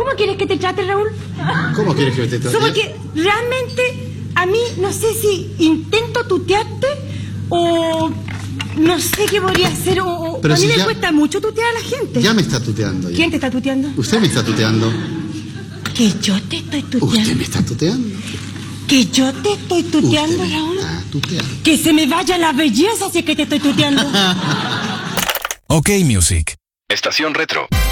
¿Cómo quieres que te trate, Raúl? ¿Cómo quieres que te trate? Porque realmente a mí no sé si intento tutearte o no sé qué podría hacer. Pero a mí si me ya- cuesta mucho tutear a la gente. Ya me está tuteando. Ya. ¿Quién te está tuteando? Usted me está tuteando. Que yo te estoy tuteando. Usted me está tuteando. Que yo te estoy tuteando, Usted me Raúl. está tuteando. Que se me vaya la belleza si es que te estoy tuteando. OK Music. Estación Retro.